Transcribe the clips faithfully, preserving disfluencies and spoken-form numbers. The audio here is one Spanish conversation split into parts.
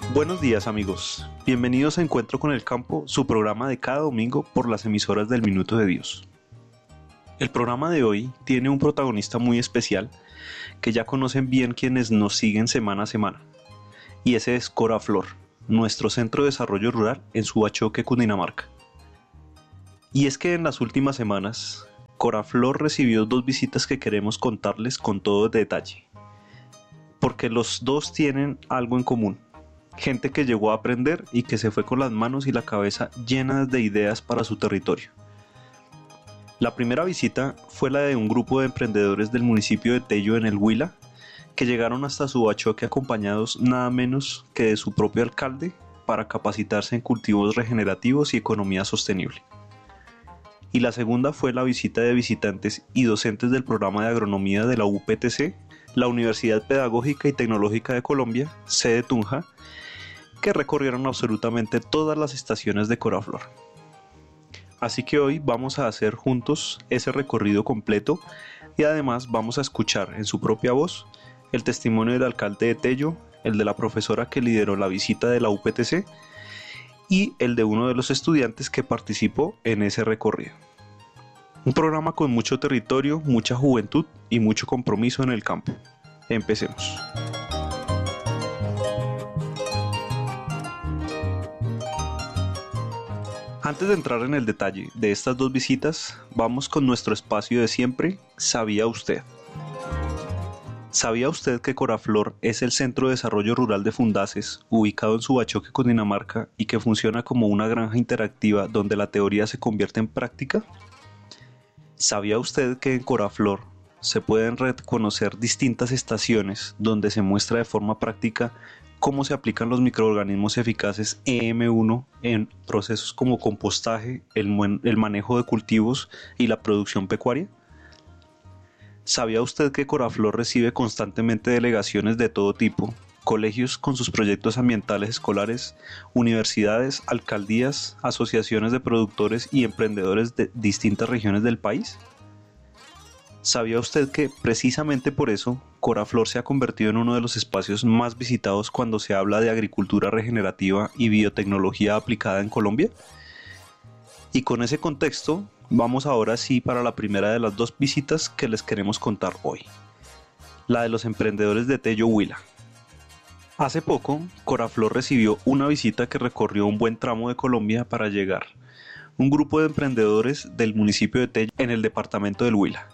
Buenos días amigos, bienvenidos a Encuentro con el Campo, su programa de cada domingo por las emisoras del Minuto de Dios. El programa de hoy tiene un protagonista muy especial que ya conocen bien quienes nos siguen semana a semana, y ese es Coraflor, nuestro centro de desarrollo rural en Subachoque, Cundinamarca. Y es que en las últimas semanas, Coraflor recibió dos visitas que queremos contarles con todo detalle, porque los dos tienen algo en común. Gente que llegó a aprender y que se fue con las manos y la cabeza llenas de ideas para su territorio. La primera visita fue la de un grupo de emprendedores del municipio de Tello en el Huila, que llegaron hasta Subachoque acompañados nada menos que de su propio alcalde para capacitarse en cultivos regenerativos y economía sostenible. Y la segunda fue la visita de visitantes y docentes del programa de agronomía de la U P T C, la Universidad Pedagógica y Tecnológica de Colombia, sede Tunja, que recorrieron absolutamente todas las estaciones de Coraflor. Así que hoy vamos a hacer juntos ese recorrido completo y además vamos a escuchar en su propia voz el testimonio del alcalde de Tello, el de la profesora que lideró la visita de la U P T C y el de uno de los estudiantes que participó en ese recorrido. Un programa con mucho territorio, mucha juventud y mucho compromiso en el campo. Empecemos. Antes de entrar en el detalle de estas dos visitas, vamos con nuestro espacio de siempre, ¿sabía usted? ¿Sabía usted que Coraflor es el Centro de Desarrollo Rural de Fundaces, ubicado en Subachoque, Cundinamarca, y que funciona como una granja interactiva donde la teoría se convierte en práctica? ¿Sabía usted que en Coraflor se pueden reconocer distintas estaciones donde se muestra de forma práctica cómo se aplican los microorganismos eficaces E M uno en procesos como compostaje, el, el manejo de cultivos y la producción pecuaria? ¿Sabía usted que Coraflor recibe constantemente delegaciones de todo tipo, colegios con sus proyectos ambientales escolares, universidades, alcaldías, asociaciones de productores y emprendedores de distintas regiones del país? ¿Sabía usted que precisamente por eso Coraflor se ha convertido en uno de los espacios más visitados cuando se habla de agricultura regenerativa y biotecnología aplicada en Colombia? Y con ese contexto, vamos ahora sí para la primera de las dos visitas que les queremos contar hoy, la de los emprendedores de Tello, Huila. Hace poco, Coraflor recibió una visita que recorrió un buen tramo de Colombia para llegar, un grupo de emprendedores del municipio de Tello en el departamento del Huila.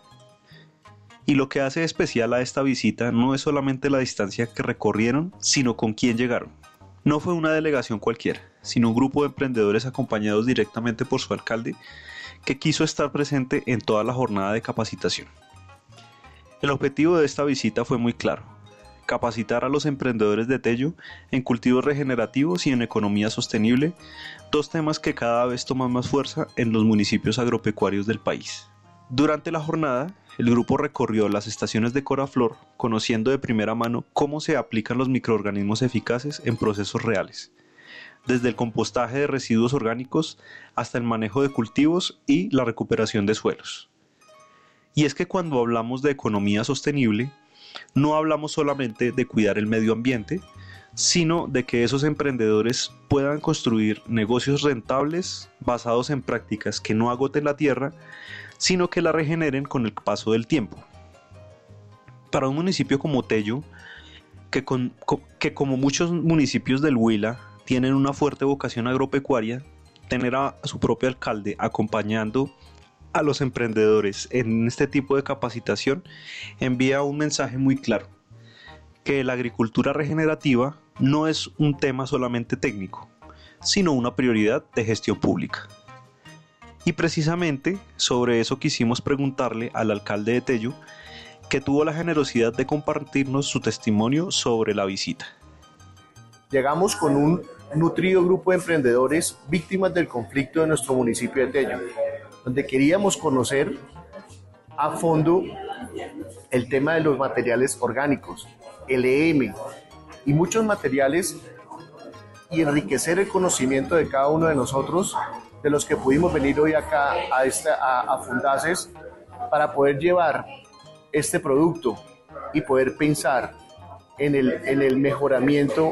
Y lo que hace especial a esta visita no es solamente la distancia que recorrieron, sino con quién llegaron. No fue una delegación cualquiera, sino un grupo de emprendedores acompañados directamente por su alcalde, que quiso estar presente en toda la jornada de capacitación. El objetivo de esta visita fue muy claro: capacitar a los emprendedores de Tello en cultivos regenerativos y en economía sostenible, dos temas que cada vez toman más fuerza en los municipios agropecuarios del país. Durante la jornada, el grupo recorrió las estaciones de Coraflor, conociendo de primera mano cómo se aplican los microorganismos eficaces en procesos reales, desde el compostaje de residuos orgánicos hasta el manejo de cultivos y la recuperación de suelos. Y es que cuando hablamos de economía sostenible, no hablamos solamente de cuidar el medio ambiente, sino de que esos emprendedores puedan construir negocios rentables basados en prácticas que no agoten la tierra, sino que la regeneren con el paso del tiempo. Para un municipio como Tello, que, con, que como muchos municipios del Huila tienen una fuerte vocación agropecuaria, tener a su propio alcalde acompañando a los emprendedores en este tipo de capacitación envía un mensaje muy claro: que la agricultura regenerativa no es un tema solamente técnico, sino una prioridad de gestión pública. Y precisamente sobre eso quisimos preguntarle al alcalde de Tello, que tuvo la generosidad de compartirnos su testimonio sobre la visita. Llegamos con un nutrido grupo de emprendedores víctimas del conflicto de nuestro municipio de Tello, donde queríamos conocer a fondo el tema de los materiales orgánicos, el E M y muchos materiales, y enriquecer el conocimiento de cada uno de nosotros, de los que pudimos venir hoy acá a, esta, a, a Fundaces, para poder llevar este producto y poder pensar en el, en el mejoramiento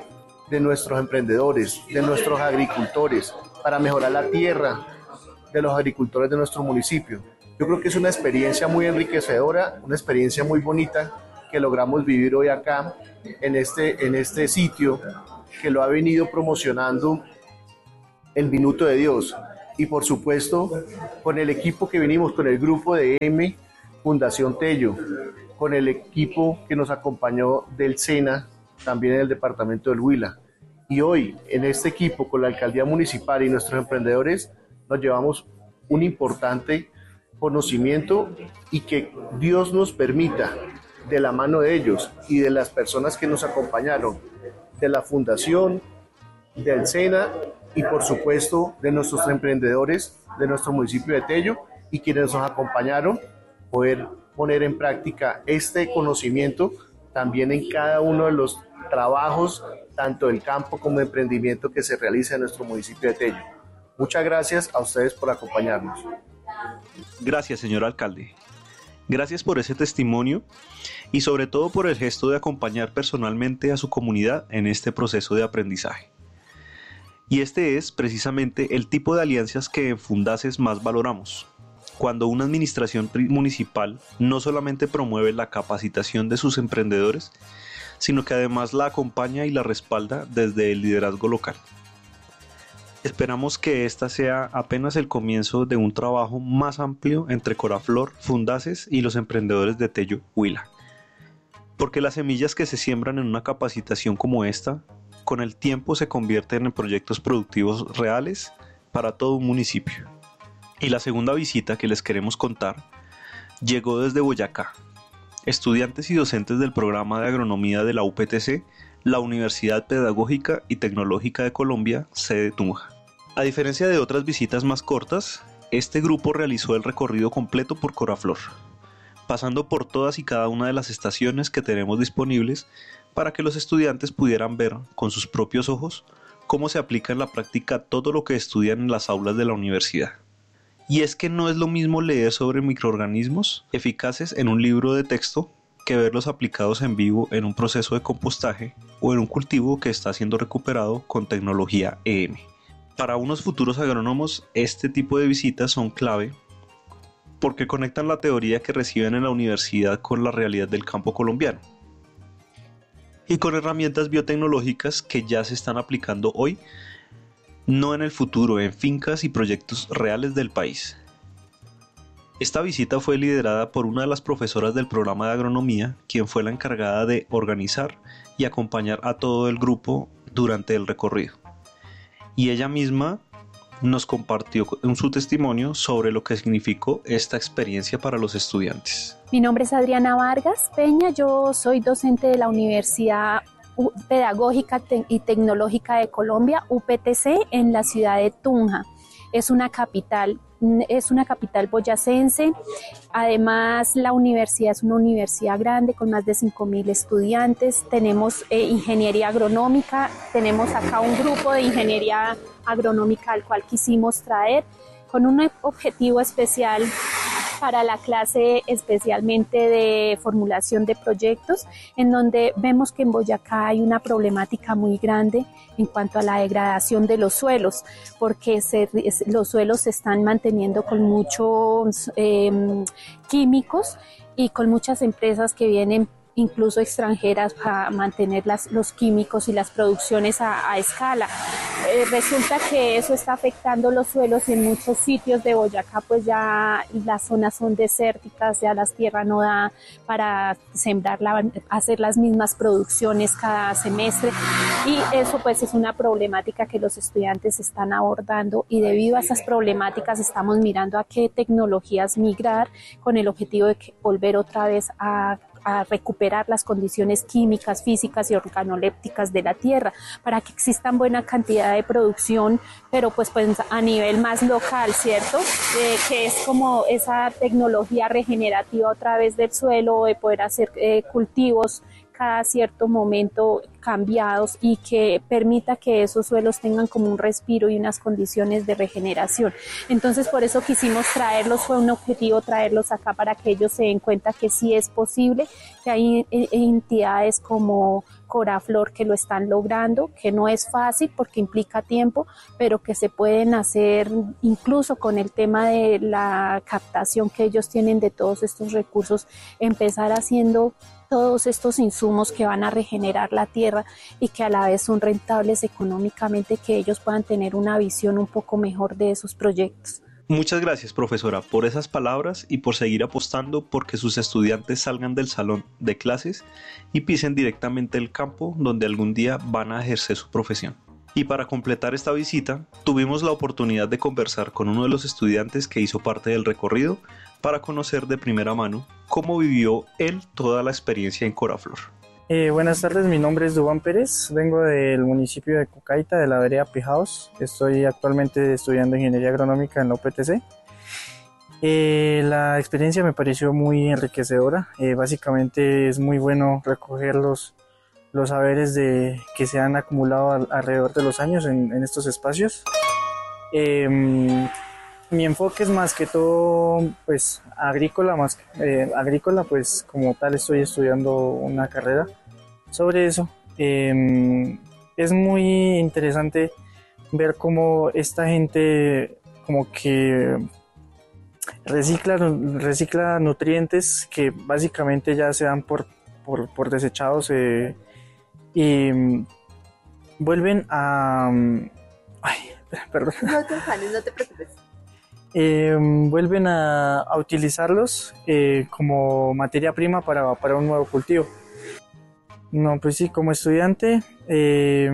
de nuestros emprendedores, de nuestros agricultores, para mejorar la tierra de los agricultores de nuestro municipio. Yo creo que es una experiencia muy enriquecedora, una experiencia muy bonita que logramos vivir hoy acá en este, en este sitio que lo ha venido promocionando el Minuto de Dios. Y por supuesto, con el equipo que venimos, con el grupo de M, Fundación Tello, con el equipo que nos acompañó del SENA, también en el departamento del Huila. Y hoy, en este equipo, con la alcaldía municipal y nuestros emprendedores, nos llevamos un importante conocimiento y que Dios nos permita, de la mano de ellos y de las personas que nos acompañaron, de la Fundación, del SENA y por supuesto de nuestros emprendedores de nuestro municipio de Tello y quienes nos acompañaron, poder poner en práctica este conocimiento también en cada uno de los trabajos, tanto del campo como de emprendimiento que se realiza en nuestro municipio de Tello. Muchas gracias a ustedes por acompañarnos. Gracias, señor alcalde. Gracias por ese testimonio y sobre todo por el gesto de acompañar personalmente a su comunidad en este proceso de aprendizaje. Y este es precisamente el tipo de alianzas que en Fundaces más valoramos. Cuando una administración municipal no solamente promueve la capacitación de sus emprendedores, sino que además la acompaña y la respalda desde el liderazgo local. Esperamos que esta sea apenas el comienzo de un trabajo más amplio entre Coraflor, Fundaces y los emprendedores de Tello, Huila. Porque las semillas que se siembran en una capacitación como esta, con el tiempo se convierten en proyectos productivos reales para todo un municipio. Y la segunda visita que les queremos contar llegó desde Boyacá. Estudiantes y docentes del programa de agronomía de la U P T C, la Universidad Pedagógica y Tecnológica de Colombia, sede Tunja. A diferencia de otras visitas más cortas, este grupo realizó el recorrido completo por Coraflor, pasando por todas y cada una de las estaciones que tenemos disponibles para que los estudiantes pudieran ver con sus propios ojos cómo se aplica en la práctica todo lo que estudian en las aulas de la universidad. Y es que no es lo mismo leer sobre microorganismos eficaces en un libro de texto que verlos aplicados en vivo en un proceso de compostaje o en un cultivo que está siendo recuperado con tecnología E M. Para unos futuros agrónomos, este tipo de visitas son clave porque conectan la teoría que reciben en la universidad con la realidad del campo colombiano y con herramientas biotecnológicas que ya se están aplicando hoy, no en el futuro, en fincas y proyectos reales del país. Esta visita fue liderada por una de las profesoras del programa de agronomía, quien fue la encargada de organizar y acompañar a todo el grupo durante el recorrido. Y ella misma nos compartió en su testimonio sobre lo que significó esta experiencia para los estudiantes. Mi nombre es Adriana Vargas Peña, yo soy docente de la Universidad Pedagógica y Tecnológica de Colombia, U P T C, en la ciudad de Tunja. Es una capital, es una capital boyacense. Además, la universidad es una universidad grande con más de cinco mil estudiantes. Tenemos eh, ingeniería agronómica, tenemos acá un grupo de ingeniería agronómica al cual quisimos traer con un objetivo especial para la clase especialmente de formulación de proyectos, en donde vemos que en Boyacá hay una problemática muy grande en cuanto a la degradación de los suelos, porque se, los suelos se están manteniendo con muchos eh, químicos y con muchas empresas que vienen incluso extranjeras para mantener las, los químicos y las producciones a, a escala. Eh, resulta que eso está afectando los suelos y en muchos sitios de Boyacá pues ya las zonas son desérticas, ya las tierras no da para sembrar, la, hacer las mismas producciones cada semestre y eso pues es una problemática que los estudiantes están abordando y debido a esas problemáticas estamos mirando a qué tecnologías migrar con el objetivo de que volver otra vez a a recuperar las condiciones químicas, físicas y organolépticas de la tierra para que existan buena cantidad de producción, pero pues, pues a nivel más local, ¿cierto? Eh, que es como esa tecnología regenerativa a través del suelo, de poder hacer eh, cultivos cada cierto momento cambiados y que permita que esos suelos tengan como un respiro y unas condiciones de regeneración. Entonces por eso quisimos traerlos, fue un objetivo traerlos acá para que ellos se den cuenta que sí es posible, que hay entidades como Coraflor que lo están logrando, que no es fácil porque implica tiempo, pero que se pueden hacer incluso con el tema de la captación que ellos tienen de todos estos recursos, empezar haciendo todos estos insumos que van a regenerar la tierra y que a la vez son rentables económicamente, que ellos puedan tener una visión un poco mejor de esos proyectos. Muchas gracias, profesora, por esas palabras y por seguir apostando porque sus estudiantes salgan del salón de clases y pisen directamente el campo donde algún día van a ejercer su profesión. Y para completar esta visita, tuvimos la oportunidad de conversar con uno de los estudiantes que hizo parte del recorrido para conocer de primera mano cómo vivió él toda la experiencia en Coraflor. Eh, buenas tardes, mi nombre es Duván Pérez, vengo del municipio de Cucaita, de la vereda Pijaos. Estoy actualmente estudiando Ingeniería Agronómica en la U P T C. Eh, la experiencia me pareció muy enriquecedora, eh, básicamente es muy bueno recoger los, los saberes de, que se han acumulado al, alrededor de los años en, en estos espacios. Eh, mi enfoque es más que todo pues agrícola, más eh, agrícola pues como tal estoy estudiando una carrera sobre eso. Eh, es muy interesante ver cómo esta gente como que recicla, recicla nutrientes que básicamente ya se dan por, por, por desechados eh, y vuelven a... Ay, perdón. No te enfanes, no te preocupes. Eh, vuelven a, a utilizarlos eh, como materia prima para, para un nuevo cultivo. No, pues sí, como estudiante eh,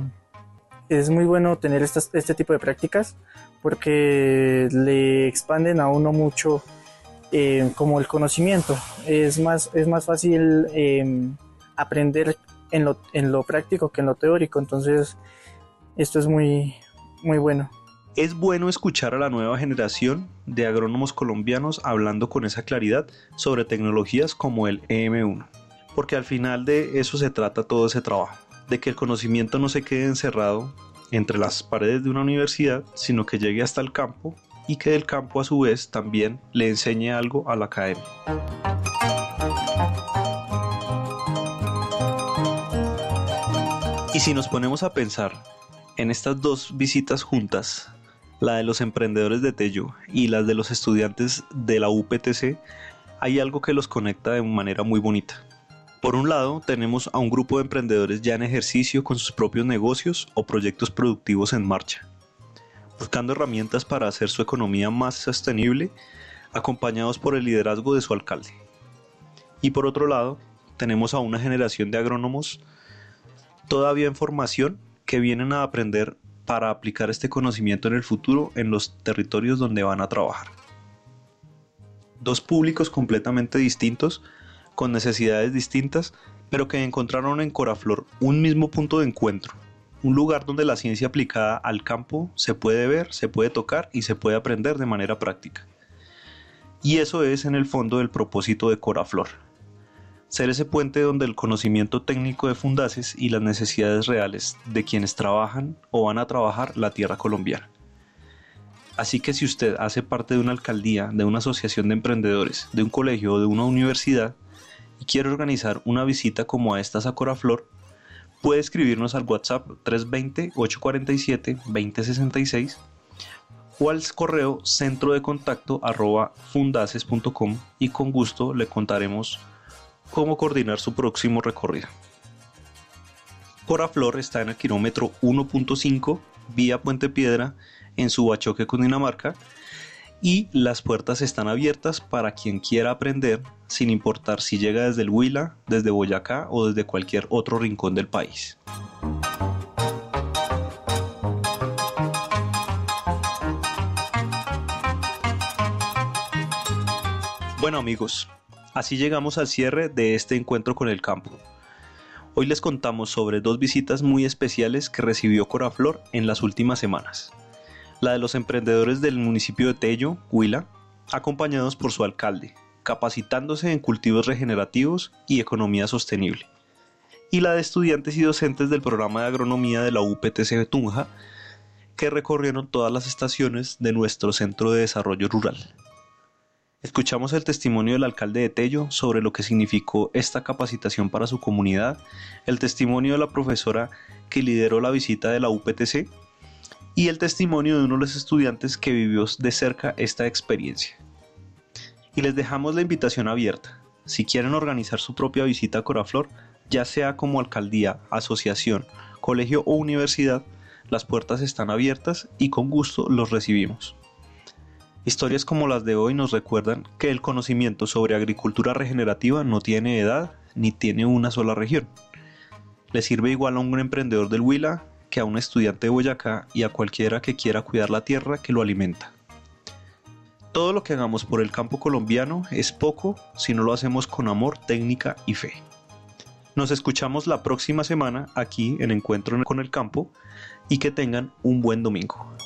es muy bueno tener estas, este tipo de prácticas porque le expanden a uno mucho eh, como el conocimiento. Es más, es más fácil eh, aprender en lo, en lo práctico que en lo teórico, entonces esto es muy, muy bueno. Es bueno escuchar a la nueva generación de agrónomos colombianos hablando con esa claridad sobre tecnologías como el E M uno, porque al final de eso se trata todo ese trabajo, de que el conocimiento no se quede encerrado entre las paredes de una universidad, sino que llegue hasta el campo y que del campo a su vez también le enseñe algo a la academia. Y si nos ponemos a pensar en estas dos visitas juntas, la de los emprendedores de Tello y las de los estudiantes de la U P T C, hay algo que los conecta de manera muy bonita. Por un lado, tenemos a un grupo de emprendedores ya en ejercicio con sus propios negocios o proyectos productivos en marcha, buscando herramientas para hacer su economía más sostenible, acompañados por el liderazgo de su alcalde. Y por otro lado, tenemos a una generación de agrónomos todavía en formación que vienen a aprender para aplicar este conocimiento en el futuro en los territorios donde van a trabajar. Dos públicos completamente distintos, con necesidades distintas, pero que encontraron en Coraflor un mismo punto de encuentro, un lugar donde la ciencia aplicada al campo se puede ver, se puede tocar y se puede aprender de manera práctica. Y eso es en el fondo el propósito de Coraflor: ser ese puente donde el conocimiento técnico de Fundaces y las necesidades reales de quienes trabajan o van a trabajar la tierra colombiana. Así que si usted hace parte de una alcaldía, de una asociación de emprendedores, de un colegio o de una universidad y quiere organizar una visita como estas a Coraflor, puede escribirnos al WhatsApp tres dos cero, ocho cuatro siete, dos cero seis seis o al correo centro de contacto arroba fundaces punto com y con gusto le contaremos cómo coordinar su próximo recorrido. Coraflor está en el kilómetro uno punto cinco, vía Puente Piedra, en Subachoque, Cundinamarca, y las puertas están abiertas para quien quiera aprender, sin importar si llega desde el Huila, desde Boyacá o desde cualquier otro rincón del país. Bueno amigos, así llegamos al cierre de este encuentro con el campo. Hoy les contamos sobre dos visitas muy especiales que recibió Coraflor en las últimas semanas. La de los emprendedores del municipio de Tello, Huila, acompañados por su alcalde, capacitándose en cultivos regenerativos y economía sostenible. Y la de estudiantes y docentes del programa de agronomía de la U P T C de Tunja, que recorrieron todas las estaciones de nuestro Centro de Desarrollo Rural. Escuchamos el testimonio del alcalde de Tello sobre lo que significó esta capacitación para su comunidad, el testimonio de la profesora que lideró la visita de la U P T C y el testimonio de uno de los estudiantes que vivió de cerca esta experiencia. Y les dejamos la invitación abierta. Si quieren organizar su propia visita a Coraflor, ya sea como alcaldía, asociación, colegio o universidad, las puertas están abiertas y con gusto los recibimos. Historias como las de hoy nos recuerdan que el conocimiento sobre agricultura regenerativa no tiene edad ni tiene una sola región. Le sirve igual a un emprendedor del Huila que a un estudiante de Boyacá y a cualquiera que quiera cuidar la tierra que lo alimenta. Todo lo que hagamos por el campo colombiano es poco si no lo hacemos con amor, técnica y fe. Nos escuchamos la próxima semana aquí en Encuentro con el Campo y que tengan un buen domingo.